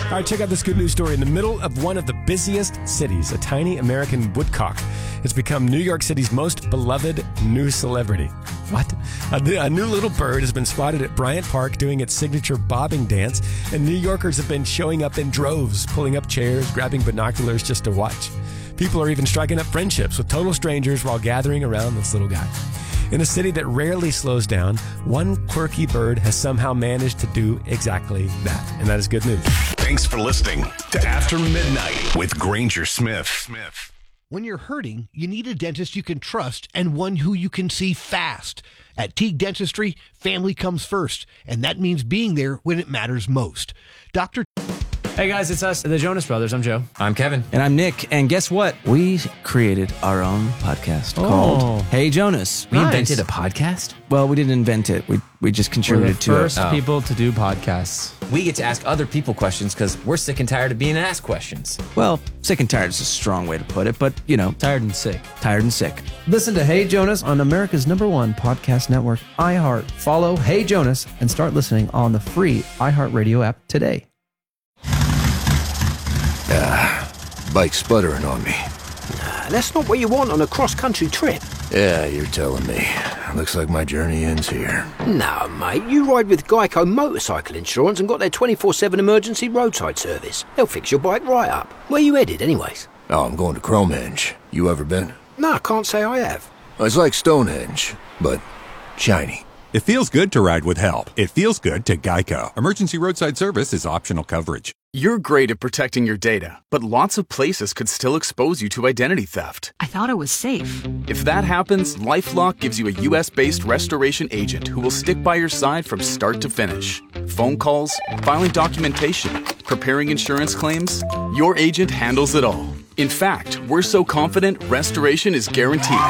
All right, check out this good news story. In the middle of one of the busiest cities, a tiny American woodcock has become New York City's most beloved new celebrity. What? A new little bird has been spotted at Bryant Park doing its signature bobbing dance, and New Yorkers have been showing up in droves, pulling up chairs, grabbing binoculars just to watch. People are even striking up friendships with total strangers while gathering around this little guy. In a city that rarely slows down, one quirky bird has somehow managed to do exactly that. And that is good news. Thanks for listening to After Midnight with Granger Smith. When you're hurting, you need a dentist you can trust and one who you can see fast. At Teague Dentistry, family comes first, and that means being there when it matters most. Dr. Hey guys, it's us, the Jonas Brothers. I'm Joe. I'm Kevin. And I'm Nick. And guess what? We created our own podcast called Hey Jonas. We invented a podcast? Well, we didn't invent it. We just contributed to it. We're the first people to do podcasts. We get to ask other people questions because we're sick and tired of being asked questions. Well, sick and tired is a strong way to put it, but, you know. Tired and sick. Tired and sick. Listen to Hey Jonas on America's #1 podcast network, iHeart. Follow Hey Jonas and start listening on the free iHeartRadio app today. Bike's sputtering on me. That's not what you want on a cross-country trip. Yeah, you're telling me. Looks like my journey ends here. No, mate, you ride with Geico Motorcycle Insurance and got their 24/7 emergency roadside service. They'll fix your bike right up. Where you headed, anyways? Oh, I'm going to Cromenge. You ever been? No, I can't say I have. It's like Stonehenge, but shiny. It feels good to ride with help. It feels good to Geico. Emergency roadside service is optional coverage. You're great at protecting your data, but lots of places could still expose you to identity theft. I thought it was safe. If that happens, LifeLock gives you a U.S.-based restoration agent who will stick by your side from start to finish. Phone calls, filing documentation, preparing insurance claims, your agent handles it all. In fact, we're so confident restoration is guaranteed.